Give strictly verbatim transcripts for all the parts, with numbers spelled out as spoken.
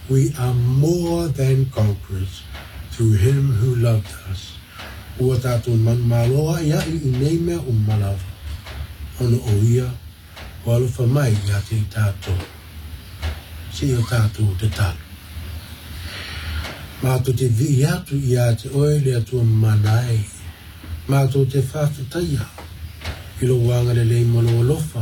We are more than conquerors through him who loved us. Ua tātou man maloa ia i nei mea o malawa. Ono o ia, o alofa mai ia te tātou. Si o tātou te tātou. Mātou te vi atu ia te oe le atua manai. Mātou te whāwhitaia. Ilo wanga le lei mono alofa.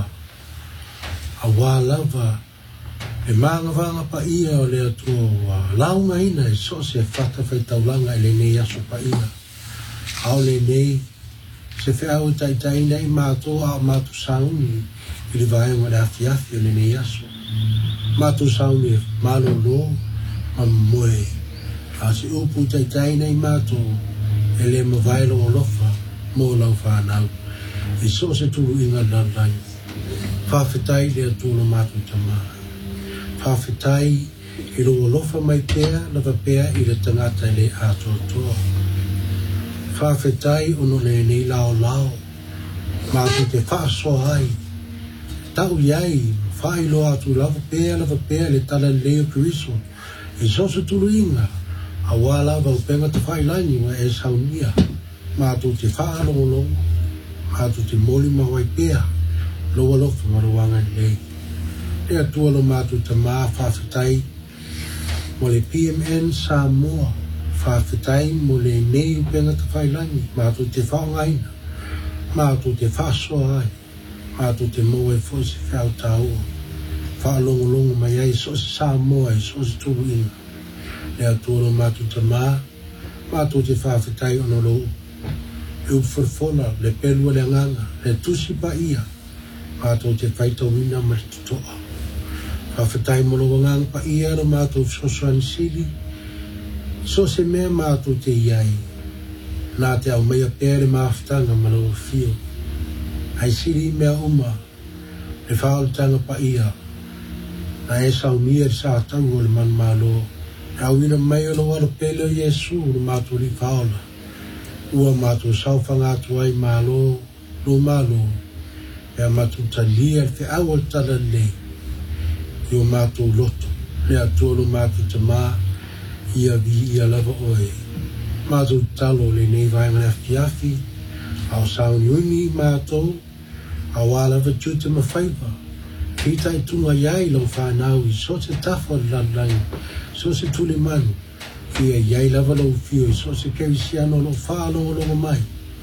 A wālawa. E maanga wanga pa ia o le atua launga ina e so se whakawhai taulanga e le nei aso pa ia. Ao le nei se whiau taitai nei mātou a mātou sauni i le vaenga le afi afi o le nei aso. Mātou sauni e malo lo ma moe. A se upu taitai nei mātou e le mawailo o lofa mō lau whanau. E so se tulu inga lalai. Whawhitai le atula mātou tamaa. Whawhitai i roa lofa mai pēr, lava pēr i le tangata le atotoa. Whawhitai ono le nei lao lao. Mātou te whaasoa ai. Tau iai, whailo atu lava pēr, lava pēr le tala leo kiriso. E so se tulu inga. A wā lava o penga te whailani wa e saunia. Mātou te whaalongolongo. Mātou te moli mawai pēr. Loa lofa maruanga nei. Le atua lo mātou ta mā whawhitai. Mo le P M N Samoa. Whawhitai mo le nei penga te whailani. Mātou te whaongaina. Mātou te whaasoa ai. Mātou te moe fōsi whiau tāua. Whaalongolongo mai ai so se Samoa e so se tulu ina. Le atua lo mātou ta mā. Mātou te whawhitai ono lo. E uwhorfola le pelua le nganga. Le tusi pa ia. Mātou te whaitawina mai tutoa. Whawhitai mono ngang pa ia ro mātou sosoan sili. So se mea mātou te iai. Nā te au mea pere māwhtanga mano fio. Ai sili mea uma. Le whaoltanga pa ia. Na e sau mia sa tango le man malo. E au ina mai alo alo pele o Yesu no mātou li whaola. Ua mātou sauwhanga atu ai malo. Lo malo. E a mātou talia te awal tala nei. Yo mātou loto, le atolo mātou te mā, ia vi ia lava oe. Mātou talo le nei vaenga le afi afi, au sauni uni mātou, au alava tūte mawhaiva. Kita i tunga iai lau whanau i so se tafo lalai, so se tule manu, ia iai lava lau fio i so se kerisiano lau whaalo lau mai.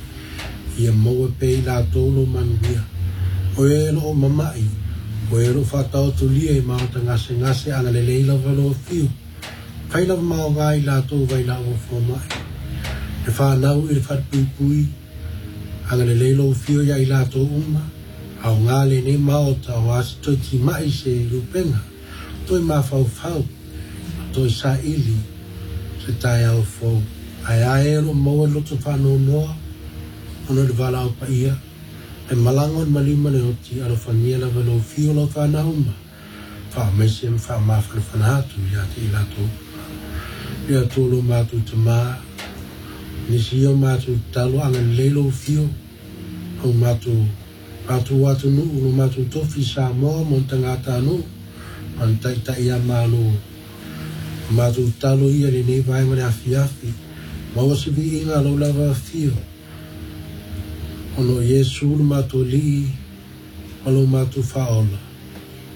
Ia moa pei la tolo manu ia, oe lo o mamai, o e ro whatau tu lia i maota ngase ngase anga le leila walo o fiu. Kaila mao vai la tō vai la o whomai. E whanau i le whatpui pui, anga le leila o fiu ia i la tō uma, au ngā le ne maota o asi toi ti mai se rupenga, toi ma whau whau, toi sa ili, se tai au whau. Ai aero maua loto whanau noa, ono le wala au pa ia, e malangon malima le oti alo whania la velo fio lo whana uma. Wha mese m wha mawhana whanatu ia te ila tō. Ia tōlo mātou te mā. Nisi o mātou talo anga lelo fio. O mātou mātou watu nu uno mātou tofi sa moa montangata nu. Man taita ia mālo. Mātou talo ia le nei vaenga le afi afi. Mawasivi inga lo lava fio. Ono Yesu lu mātou li, alo mātou whaola.